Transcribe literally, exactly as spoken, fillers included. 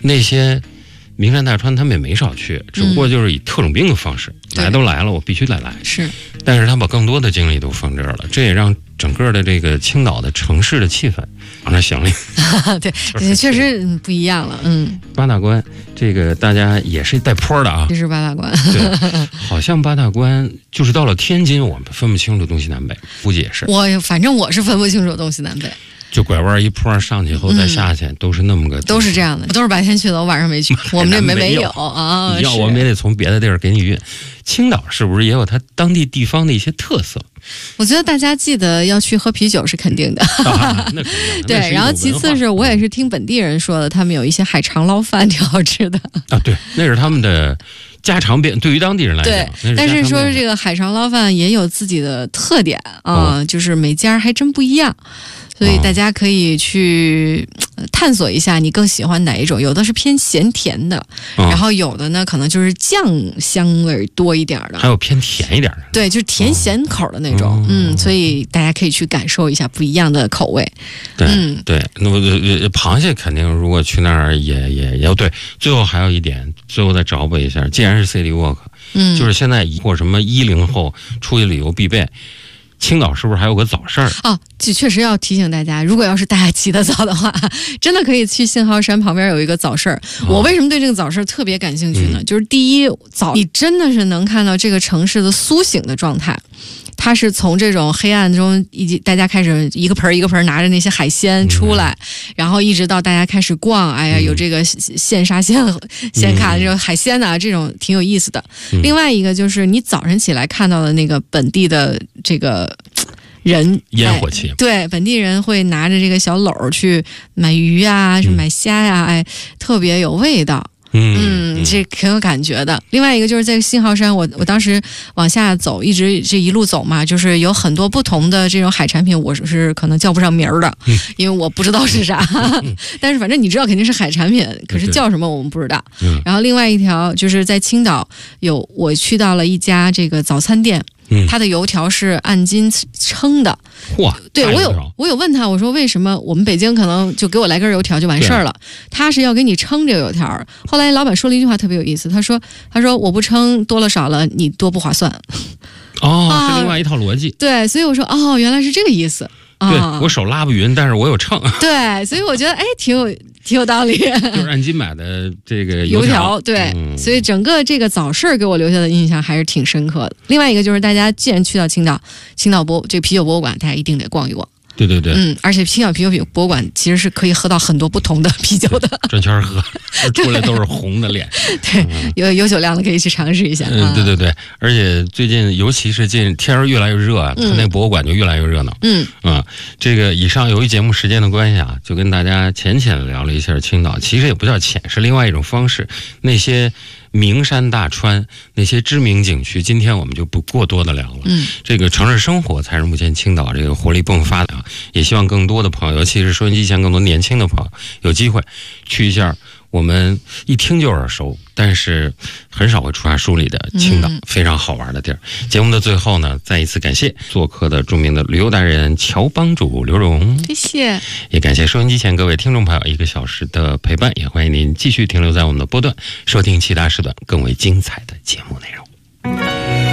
那些名山大川他们也没少去，只不过就是以特种兵的方式，嗯、来都来了，我必须得来。 是， 但是他把更多的精力都放这儿了，这也让整个的这个青岛的城市的气氛往那响亮。 对，确实不一样了。嗯， 八大关这个大家也是带坡的啊， 这是八大关。 对，好像八大关就是到了天津，我们分不清楚东西南北，估计也是。 我反正我是分不清楚东西南北。 就拐弯一坡上去后再下去，嗯、都是那么个， 都是这样的，都是白天去的，我晚上没去。我们这没没有啊， 要我们也得从别的地儿给你运。青岛是不是也有它当地地方的一些特色？ 我觉得大家记得要去喝啤酒是肯定的。 啊、那肯定对，然后其次是我也是听本地人说的，他们有一些海肠捞饭挺好吃的啊。对，那是他们的家常便，对于当地人来讲。 对，但是说这个海肠捞饭也有自己的特点啊、哦，就是每家还真不一样。所以大家可以去探索一下，你更喜欢哪一种？有的是偏咸甜的，嗯、然后有的呢可能就是酱香味多一点的， 还有偏甜一点的。 对，就是甜咸口的那种。嗯, 嗯，所以大家可以去感受一下不一样的口味。 对， 嗯、 对，那么螃蟹肯定如果去那儿也也也对。最后还有一点，最后再找补一下，既然是 City Walk， 嗯，就是现在或什么一零后出去旅游必备。青岛是不是还有个早市儿？ 哦，这确实要提醒大家，如果要是大家起得早的话，真的可以去信号山旁边有一个早市儿。哦、我为什么对这个早市儿特别感兴趣呢？嗯、就是第一，早你真的是能看到这个城市的苏醒的状态。它是从这种黑暗中，以及大家开始一个盆一个盆拿着那些海鲜出来，嗯、然后一直到大家开始逛，哎呀，有这个现杀现现卡的这种海鲜啊，这种挺有意思的。嗯、另外一个就是你早晨起来看到的那个本地的这个人烟火气、 哎，对，本地人会拿着这个小篓去买鱼啊，去买虾呀、啊，哎，特别有味道。嗯，这挺有感觉的。另外一个就是在信号山，我我当时往下走，一直这一路走嘛，就是有很多不同的这种海产品，我是可能叫不上名儿的，嗯、因为我不知道是啥。嗯、但是反正你知道肯定是海产品，可是叫什么我们不知道。嗯、然后另外一条就是在青岛有，我去到了一家这个早餐店。嗯、它的油条是按斤称的， 嚯！ 对我有我有问他，我说为什么我们北京可能就给我来根油条就完事儿了，他是要给你称这个油条。后来老板说了一句话特别有意思，他说他说我不称多了少了你多不划算。 哦，啊、是另外一套逻辑。 对，所以我说哦，原来是这个意思。 对，我手拉不匀，但是我有秤。 对，所以我觉得哎，挺有挺有道理。 就是按斤买的这个油条， 油条对、嗯，所以整个这个早市给我留下的印象还是挺深刻的。另外一个就是大家既然去到青岛，青岛博这个啤酒博物馆，大家一定得逛一逛。 对对对， 嗯，而且青岛啤酒博物馆其实是可以喝到很多不同的啤酒的， 转圈喝，出来都是红的脸。 对，嗯、有有酒量的可以去尝试一下。 嗯，对对对，而且最近尤其是近天儿越来越热啊，它、嗯、那个博物馆就越来越热闹。嗯啊，这个以上由于节目时间的关系啊，就跟大家浅浅的聊了一下青岛，其实也不叫浅，是另外一种方式。那些名山大川，那些知名景区，今天我们就不过多的聊了。嗯，这个城市生活才是目前青岛这个活力迸发的啊！也希望更多的朋友，尤其是收音机前更多年轻的朋友，有机会去一下我们一听就耳熟，但是很少会出现书里的青岛，嗯、非常好玩的地儿。节目的最后呢，再一次感谢做客的著名的旅游达人乔帮主刘荣， 谢谢。 也感谢收音机前各位听众朋友一个小时的陪伴，也欢迎您继续停留在我们的波段，收听其他时段更为精彩的节目内容。